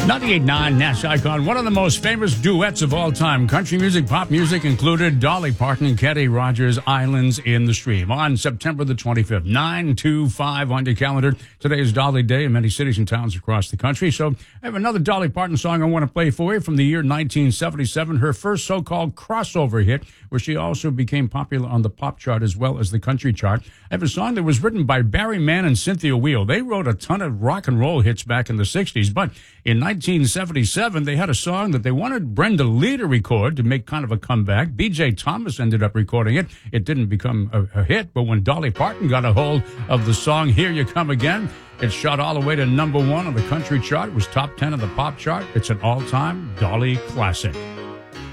98.9 Nash Icon, one of the most famous duets of all time. Country music, pop music included Dolly Parton and Kenny Rogers, Islands in the Stream. On September the 25th, 9/25 on your calendar. Today is Dolly Day in many cities and towns across the country. So I have another Dolly Parton song I want to play for you from the year 1977, her first so-called crossover hit, where she also became popular on the pop chart as well as the country chart. I have a song that was written by Barry Mann and Cynthia Weil. They wrote a ton of rock and roll hits back in the 60s, but in 1977, they had a song that they wanted Brenda Lee to record to make kind of a comeback. B.J. Thomas ended up recording it. It didn't become a hit, but when Dolly Parton got a hold of the song Here You Come Again, it shot all the way to #1 on the country chart. It was top 10 of the pop chart. It's an all-time Dolly classic.